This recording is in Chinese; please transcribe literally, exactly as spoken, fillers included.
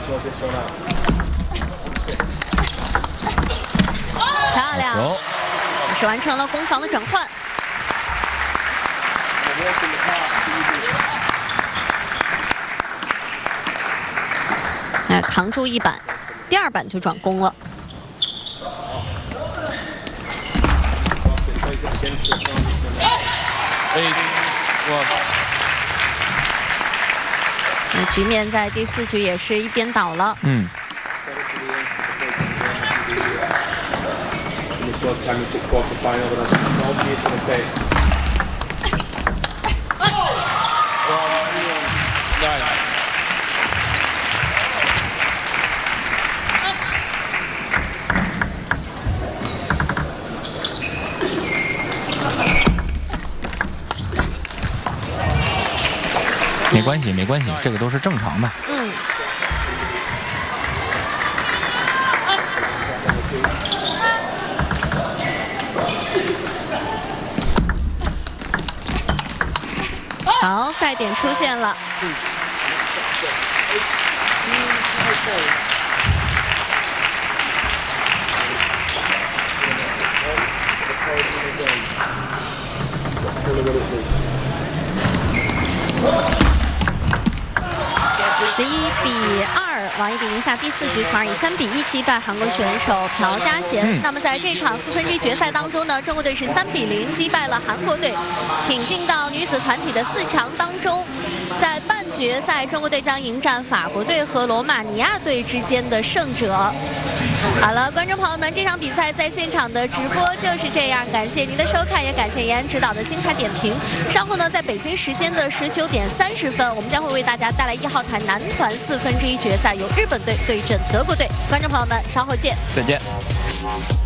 漂亮，也是完成了攻防的转换。哎，扛住一板，第二板就转攻了。那局面在第四局也是一边倒了。 嗯。 没关系，没关系，这个都是正常的。 嗯。好，赛点出现了。十一比二，王一迪赢下第四局，从而以三比一击败韩国选手朴嘉贤。嗯、那么在这场四分之一决赛当中呢，中国队是三比零击败了韩国队，挺进到女子团体的四强当中。在半决赛，中国队将迎战法国队和罗马尼亚队之间的胜者。好了，观众朋友们，这场比赛在现场的直播就是这样，感谢您的收看，也感谢延安指导的精彩点评。稍后呢，在北京时间的十九点三十分，我们将会为大家带来一号台男团四分之一决赛，由日本队对阵德国队。观众朋友们，稍后见， 再见。